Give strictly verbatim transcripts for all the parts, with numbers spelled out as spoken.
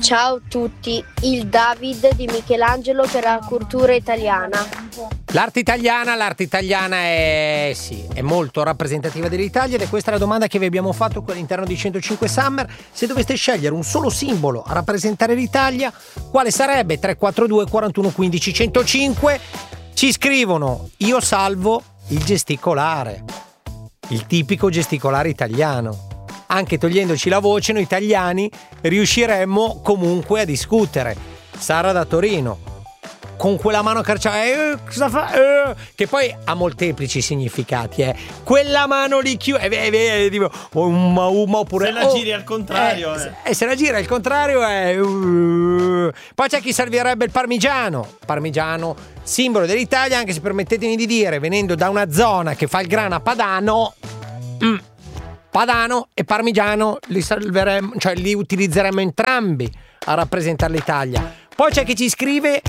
Ciao a tutti, il David di Michelangelo per la cultura italiana. L'arte italiana, l'arte italiana è, sì, è molto rappresentativa dell'Italia ed è questa la domanda che vi abbiamo fatto all'interno di centocinque Summer. Se doveste scegliere un solo simbolo a rappresentare l'Italia, quale sarebbe? tre quattro due quarantuno quindici centocinque. Ci scrivono: io salvo il gesticolare, il tipico gesticolare italiano. Anche togliendoci la voce, noi italiani riusciremmo comunque a discutere. Sara da Torino, con quella mano carciata, eh, cosa fa? Eh, che poi ha molteplici significati, eh. Quella mano lì chiusa, eh, eh, eh, tipo umma umma, oppure se la oh, giri al contrario, eh, eh. Se, eh, se la gira al contrario è uh. Poi c'è chi servirebbe il parmigiano. Parmigiano, simbolo dell'Italia, anche se permettetemi di dire, venendo da una zona che fa il grana a Padano, mm, Padano e parmigiano li salveremmo, cioè li utilizzeremmo entrambi a rappresentare l'Italia. Poi c'è chi ci scrive: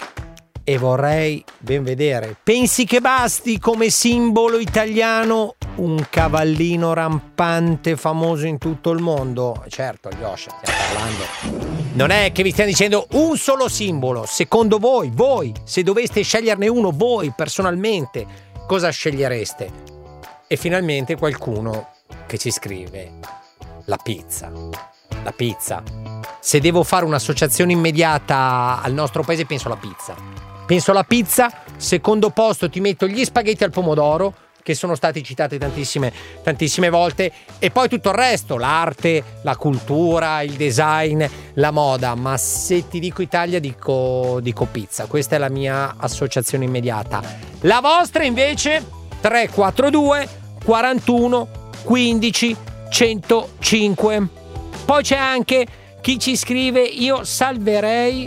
e vorrei ben vedere, pensi che basti come simbolo italiano un cavallino rampante famoso in tutto il mondo? Certo, Yosha, stiamo parlando. Non è che vi stiamo dicendo un solo simbolo. Secondo voi, voi, se doveste sceglierne uno, voi personalmente, cosa scegliereste? E finalmente qualcuno che ci scrive: la pizza. La pizza. Se devo fare un'associazione immediata al nostro paese, penso alla pizza. Penso alla pizza. Secondo posto ti metto gli spaghetti al pomodoro, che sono stati citati tantissime, tantissime volte, e poi tutto il resto, l'arte, la cultura, il design, la moda. Ma se ti dico Italia, dico, dico pizza. Questa è la mia associazione immediata. La vostra invece? tre quattro due quarantuno quindici centocinque. Poi c'è anche chi ci scrive: io salverei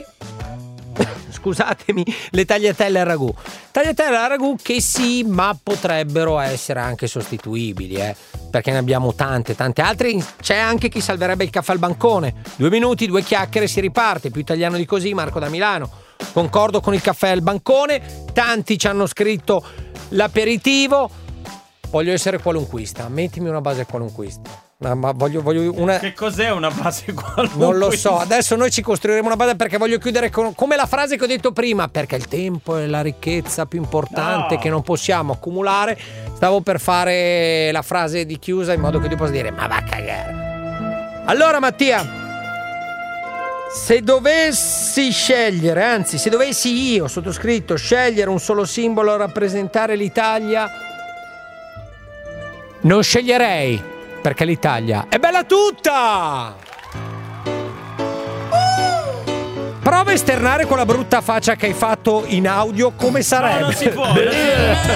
scusatemi le tagliatelle al ragù. Tagliatelle al ragù che sì, ma potrebbero essere anche sostituibili, eh, perché ne abbiamo tante, tante altre. C'è anche chi salverebbe il caffè al bancone. Due minuti, due chiacchiere, si riparte. Più italiano di così. Marco da Milano. Concordo con il caffè al bancone. Tanti ci hanno scritto l'aperitivo. Voglio essere qualunquista. Mettimi una base qualunquista. No, ma voglio, voglio una... Che cos'è una base qualunquista? Non lo so. Adesso noi ci costruiremo una base, perché voglio chiudere con, come la frase che ho detto prima, perché il tempo è la ricchezza più importante no. che non possiamo accumulare. Stavo per fare la frase di chiusa in modo che tu possa dire: ma va a cagare. Allora Mattia, se dovessi scegliere, anzi se dovessi io, sottoscritto, scegliere un solo simbolo a rappresentare l'Italia, non sceglierei, perché l'Italia è bella tutta! Uh! Prova a esternare quella brutta faccia che hai fatto in audio, come sarebbe? No, non si può.